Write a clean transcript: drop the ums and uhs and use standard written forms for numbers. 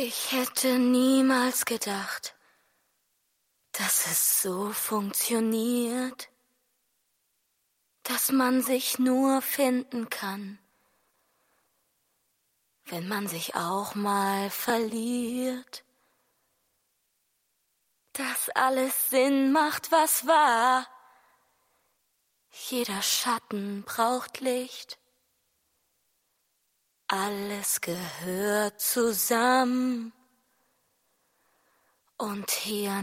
Ich hätte niemals gedacht, dass es so funktioniert, dass man sich nur finden kann, wenn man sich auch mal verliert. Dass alles Sinn macht, was war. Jeder Schatten braucht Licht. Alles gehört zusammen. Und hier